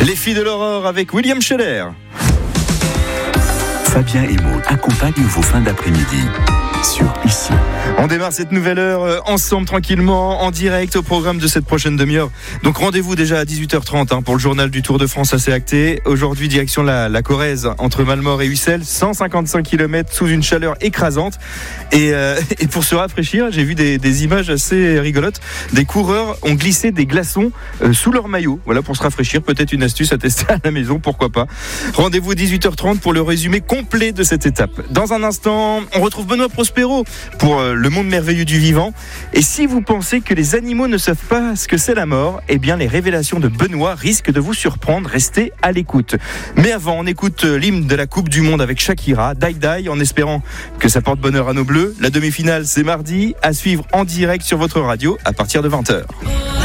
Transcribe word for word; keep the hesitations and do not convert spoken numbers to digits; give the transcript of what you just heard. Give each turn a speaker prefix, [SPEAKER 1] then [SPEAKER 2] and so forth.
[SPEAKER 1] Les filles de l'aurore avec William Scheller.
[SPEAKER 2] Fabien et Maud accompagnent vos fins d'après-midi sur Ici.
[SPEAKER 1] On démarre cette nouvelle heure ensemble tranquillement en direct au programme de cette prochaine demi-heure. Donc rendez-vous déjà à dix-huit heures trente hein, pour le journal du Tour de France assez acté. Aujourd'hui direction la, la Corrèze entre Malmort et Ussel, cent cinquante-cinq kilomètres sous une chaleur écrasante. Et, euh, et pour se rafraîchir, j'ai vu des, des images assez rigolotes. Des coureurs ont glissé des glaçons euh, sous leur maillot. Voilà pour se rafraîchir, peut-être une astuce à tester à la maison, pourquoi pas. Rendez-vous dix-huit heures trente pour le résumé complet de cette étape. Dans un instant, on retrouve Benoît Prospero pour euh, le monde merveilleux du vivant. Et si vous pensez que les animaux ne savent pas ce que c'est la mort, eh bien les révélations de Benoît risquent de vous surprendre. Restez à l'écoute. Mais avant, on écoute l'hymne de la Coupe du Monde avec Shakira, Die Die, en espérant que ça porte bonheur à nos bleus. La demi-finale, c'est mardi, à suivre en direct sur votre radio à partir de vingt heures.